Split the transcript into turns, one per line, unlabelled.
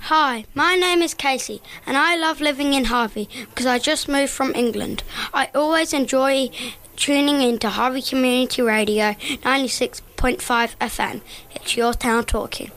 Hi, my name is Casey and I love living in Harvey because I just moved from England. I always enjoy tuning into Harvey Community Radio 96.5 FM. It's your town talking.